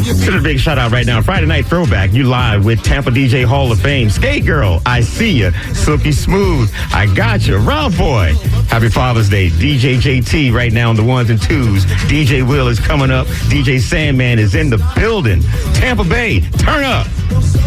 To the big shout out right now. Friday Night Throwback. You live with Tampa DJ Hall of Fame. Skate Girl, I See Ya. Silky Smooth, I Got Ya. Round Boy, happy Father's Day. DJ JT right now on the ones and twos. DJ Will is coming up. DJ Sandman is in the building. Tampa Bay, turn up.